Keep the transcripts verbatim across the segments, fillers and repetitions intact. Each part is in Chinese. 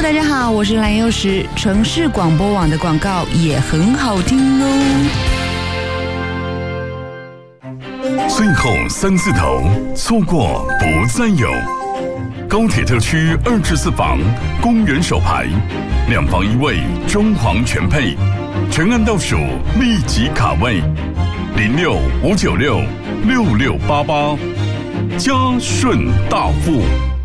大家好，我是蓝幼时。城市广播网的广告也很好听哦。 最后三字头，错过不再有。高铁特区二至四房，公园首排，两房一卫，装潢全配，全案倒数，立即卡位，零六五九六六六八八，嘉顺大富。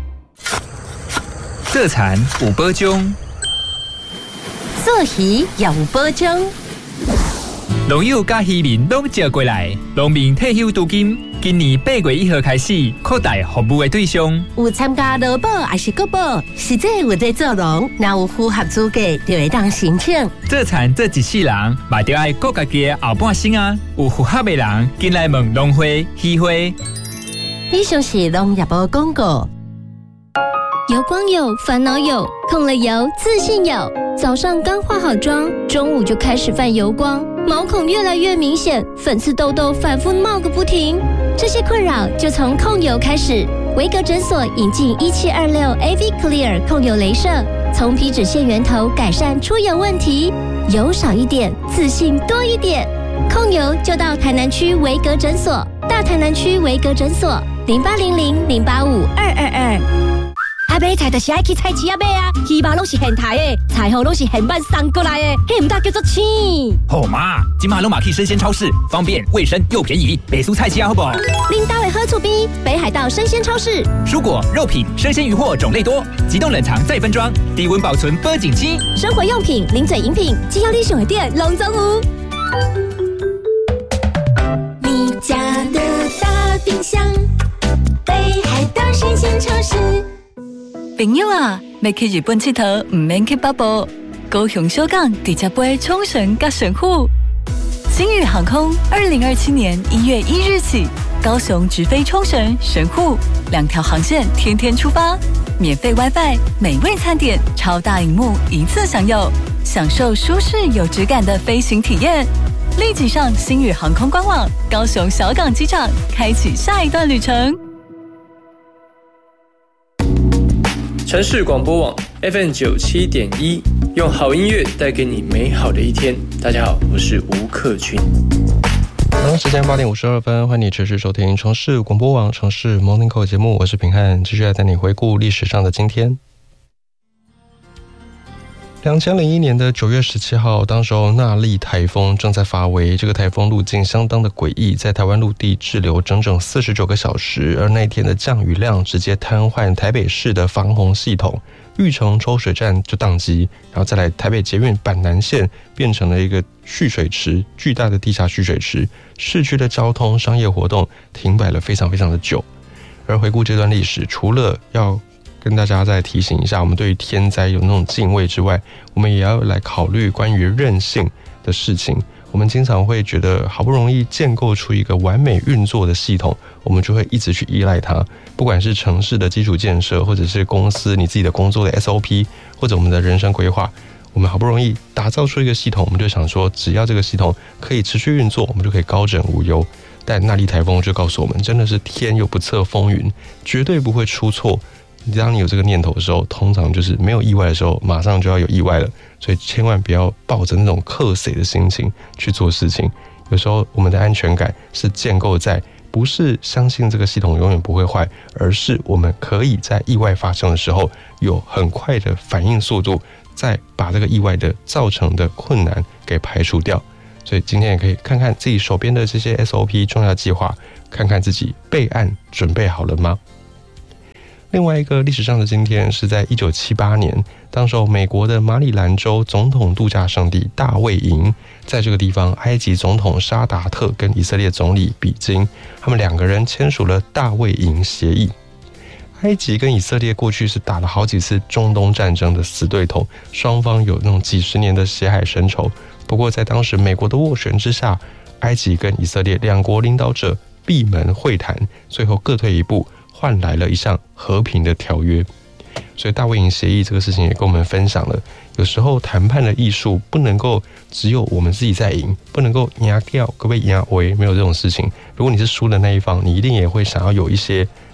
做田有保障， 做鱼也有保障。 农友甲渔民拢招过来，农民退休资金今年八月一号开始扩大服务的对象， 有参加劳保还是国保，实际有在做农，若有符合资格就会当申请。 做田做一世人，嘛就要顾家己的后半生啊！有符合的人，进来问农会、渔会。 以上是农业部广告。 油光有，烦恼有，控了油，自信有。早上刚化好妆，中午就开始泛油光，毛孔越来越明显，粉刺痘痘反复冒个不停。这些困扰就从控油开始。维格诊所引进一七二六 A V Clear 控油雷射，从皮脂腺源头改善出油问题，油少一点，自信多一点。控油就到台南区维格诊所，大台南区维格诊所零八零零零八五二二二。 啊，买菜就是爱去菜市仔买啊，鱼肉拢是现台的，菜货拢是现办送过来的，迄唔大叫做青。 好嘛，今嘛拢马去生鲜超市，方便、卫生又便宜，北苏菜市仔好不好？ 拎到的喝醋逼，北海道生鲜超市， 蔬果、肉品、生鲜鱼货种类多，急冻冷藏再分装，低温保存保景期。 生活用品、零嘴饮品，只要你想的店，拢总有。 你家的大冰箱，北海道生鲜超市。 朋友啊，要去日本佚佗，唔免去北部，高雄小港直接飞冲绳甲神户。星宇航空二零二七年一月一日起，高雄直飞冲绳、神户两条航线，天天出发，免费 WiFi， 美味餐点，超大荧幕一次享有，享受舒适有质感的飞行体验。立即上星宇航空官网，高雄小港机场，开启下一段旅程。 城市广播网 F M 九七点一，用好音乐带给你美好的一天。大家好，我是吴克群。 台湾时间八点五十二分，欢迎你持续收听城市广播网城市 Morning Call 节目，我是平汉，继续来带你回顾历史上的今天。二零零一年的九月十七号，当时候纳莉台风正在发威，这个台风路径相当的诡异，在台湾陆地滞留整整四十九个小时，而那一天的降雨量直接瘫痪台北市的防洪系统，玉成抽水站就宕机，然后再来台北捷运板南线变成了一个蓄水池，巨大的地下蓄水池，市区的交通商业活动停摆了非常非常的久。而回顾这段历史，除了要跟大家再提醒一下，我们对于天灾有那种敬畏之外，我们也要来考虑关于韧性的事情。我们经常会觉得好不容易建构出一个完美运作的系统，我们就会一直去依赖它，不管是城市的基础建设，或者是公司你自己的工作的 S O P， 或者我们的人生规划，我们好不容易打造出一个系统，我们就想说只要这个系统可以持续运作，我们就可以高枕无忧。但纳莉台风就告诉我们，真的是天有不测风云，绝对不会出错。当你有这个念头的时候，通常就是没有意外的时候，马上就要有意外了。所以千万不要抱着那种克谁的心情去做事情。有时候我们的安全感是建构在不是相信这个系统永远不会坏，而是我们可以在意外发生的时候有很快的反应速度，再把这个意外的造成的困难给排除掉。所以今天也可以看看自己手边的这些 S O P 重要计划，看看自己备案准备好了吗？另外一个历史上的今天是在一九七八年，当时候美国的马里兰州总统度假胜地大卫营，在这个地方，埃及总统沙达特跟以色列总理比金，他们两个人签署了大卫营协议。埃及跟以色列过去是打了好几次中东战争的死对头，双方有那种几十年的血海深仇。不过在当时美国的斡旋之下，埃及跟以色列两国领导者闭门会谈，最后各退一步，换来了一项和平的条约。所以大卫营协议这个事情也跟我们分享了，有时候谈判的艺术不能够只有我们自己在赢，不能够赢掉可不可以赢为，没有这种事情。如果你是输的那一方，你一定也会想要有一些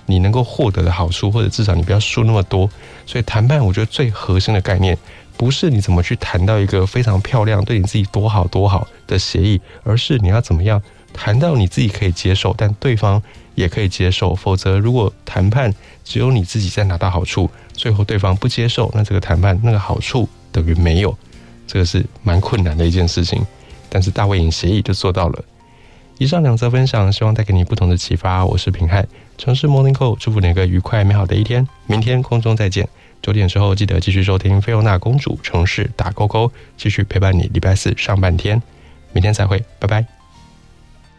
你能够获得的好处，或者至少你不要输那么多。所以谈判我觉得最核心的概念不是你怎么去谈到一个非常漂亮对你自己多好多好的协议，而是你要怎么样谈到你自己可以接受但对方也可以接受。否则如果谈判只有你自己在拿到好处，最后对方不接受，那这个谈判那个好处等于没有，这个是蛮困难的一件事情。但是大卫营协议就做到了。以上两则分享希望带给你不同的启发。我是平汉，城市 Morning Call， 祝福你一个愉快美好的一天，明天空中再见。九点之后记得继续收听菲欧娜公主城市打勾勾，继续陪伴你礼拜四上半天，明天再会，拜拜。